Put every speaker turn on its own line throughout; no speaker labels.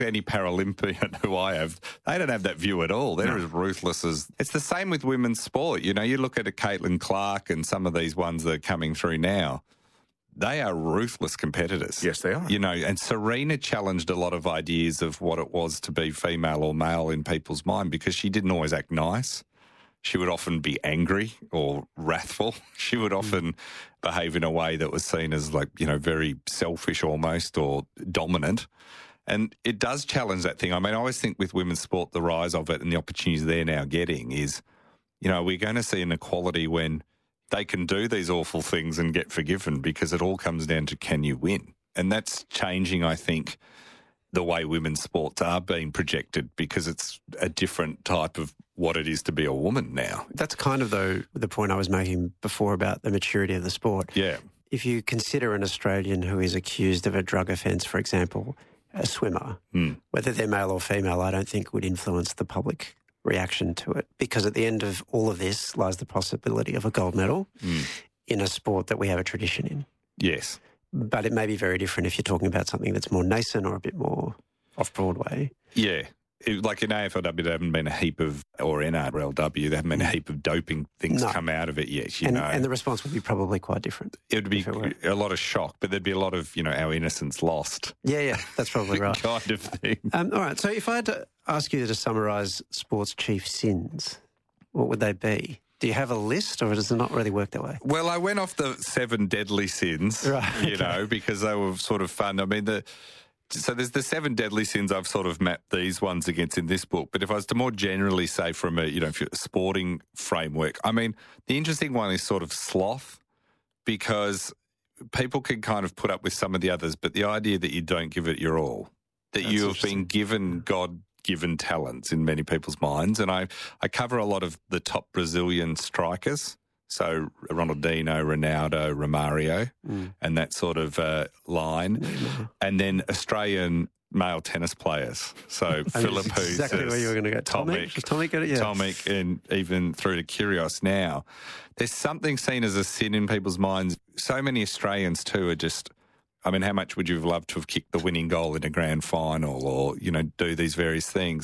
any Paralympian who I have, they don't have that view at all. They're as ruthless as... It's the same with women's sport. You know, you look at a Caitlin Clark and some of these ones that are coming through now, they are ruthless competitors.
Yes, they are.
You know, and Serena challenged a lot of ideas of what it was to be female or male in people's mind because she didn't always act nice. She would often be angry or wrathful. She would often behave in a way that was seen as like, you know, very selfish almost or dominant. And it does challenge that thing. I mean, I always think with women's sport, the rise of it and the opportunities they're now getting is, you know, we're going to see an equality when they can do these awful things and get forgiven because it all comes down to can you win? And that's changing, I think, the way women's sports are being projected because it's a different type of what it is to be a woman now.
That's kind of, though, the point I was making before about the maturity of the sport.
Yeah.
If you consider an Australian who is accused of a drug offence, for example, a swimmer, whether they're male or female, I don't think would influence the public reaction to it because at the end of all of this lies the possibility of a gold medal in a sport that we have a tradition in.
Yes.
But it may be very different if you're talking about something that's more nascent or a bit more off-Broadway.
Yeah. Like in AFLW, there haven't been a heap of, or NRLW, there haven't been a heap of doping things come out of it yet, you know.
And the response would be probably quite different.
It would be a lot of shock, but there'd be a lot of, you know, our innocence lost.
Yeah, that's probably right.
Kind of thing.
All right, so if I had to ask you to summarise sport's chief sins, what would they be? Do you have a list or does it not really work that way?
Well, I went off the 7 deadly sins, you know, because they were sort of fun. I mean, so there's the 7 deadly sins I've sort of mapped these ones against in this book. But if I was to more generally say from a, you know, sporting framework, I mean, the interesting one is sort of sloth because people can kind of put up with some of the others, but the idea that you don't give it your all, that you have been given God-given talents in many people's minds. And I cover a lot of the top Brazilian strikers. So Ronaldinho, Ronaldo, Romario, and that sort of line. And then Australian male tennis players. So Philip Hughes,
exactly where you were going to go.
Tomic.
Does Tomic get it? Yeah.
Tomic, and even through to Kyrgios now. There's something seen as a sin in people's minds. So many Australians too are just, I mean, how much would you have loved to have kicked the winning goal in a grand final or, you know, do these various things?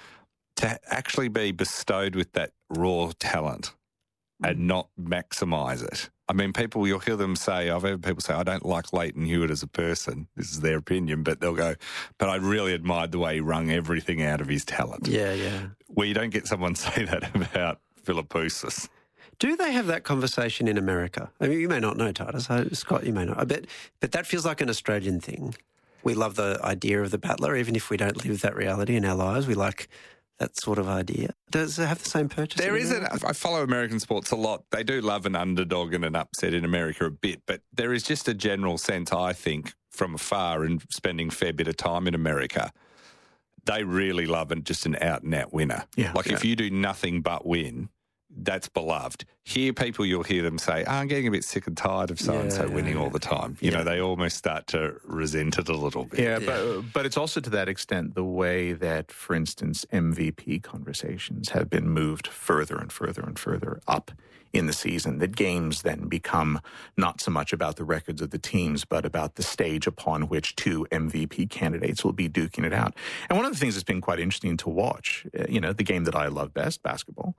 To actually be bestowed with that raw talent and not maximise it. I mean, you'll hear them say, I've heard people say, I don't like Leighton Hewitt as a person. This is their opinion, but they'll go, but I really admired the way he wrung everything out of his talent.
Yeah.
Well, you don't get someone say that about Philip Hughes.
Do they have that conversation in America? I mean, you may not know, Titus. Scott, you may not. But that feels like an Australian thing. We love the idea of the battler, even if we don't live that reality in our lives. We like that sort of idea. Does it have the same purchase?
There isn't. I follow American sports a lot. They do love an underdog and an upset in America a bit, but there is just a general sense, I think, from afar and spending a fair bit of time in America, they really love just an out-and-out winner.
Yeah.
If you do nothing but win, that's beloved. Here, you'll hear them say, I'm getting a bit sick and tired of so-and-so winning all the time. You know, they almost start to resent it a little bit.
Yeah, but it's also to that extent the way that, for instance, MVP conversations have been moved further and further and further up in the season, that games then become not so much about the records of the teams, but about the stage upon which 2 MVP candidates will be duking it out. And one of the things that's been quite interesting to watch, you know, the game that I love best, basketball,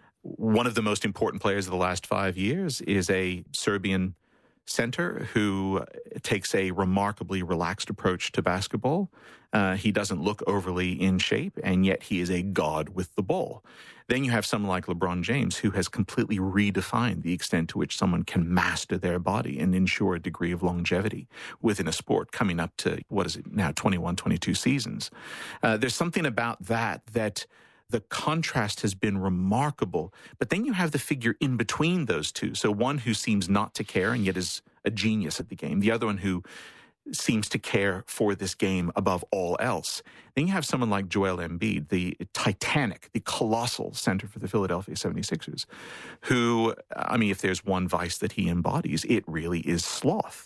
one of the most important players of the last 5 years is a Serbian center who takes a remarkably relaxed approach to basketball. He doesn't look overly in shape, and yet he is a god with the ball. Then you have someone like LeBron James, who has completely redefined the extent to which someone can master their body and ensure a degree of longevity within a sport, coming up to, 21, 22 seasons. There's something about that the contrast has been remarkable. But then you have the figure in between those two. So one who seems not to care and yet is a genius at the game. The other one who seems to care for this game above all else. Then you have someone like Joel Embiid, the titanic, the colossal center for the Philadelphia 76ers, who, I mean, if there's one vice that he embodies, it really is sloth.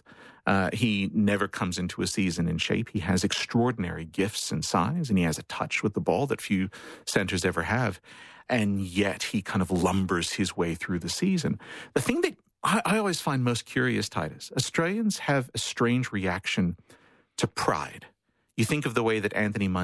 He never comes into a season in shape. He has extraordinary gifts and size, and he has a touch with the ball that few centers ever have. And yet he kind of lumbers his way through the season. The thing that I always find most curious, Titus, Australians have a strange reaction to pride. You think of the way that Anthony